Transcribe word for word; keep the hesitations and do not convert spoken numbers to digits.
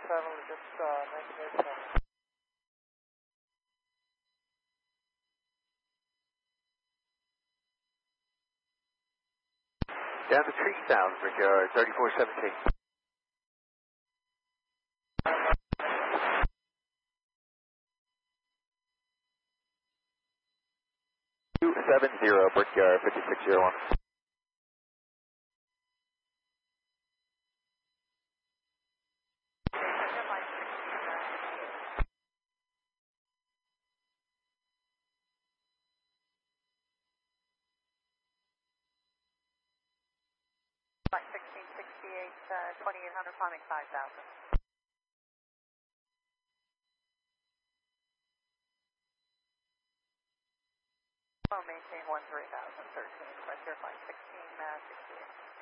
settle to just uh, nineteen eighty-seven. Down to three thousand, Brickyard, thirty-four seventeen. two seven zero, Brickyard, fifty-six oh one. sixteen sixty-eight, uh, twenty-eight hundred, climbing five thousand. Oh, maintain one three thousand, thirteen, right there, flight sixteen sixty-eight.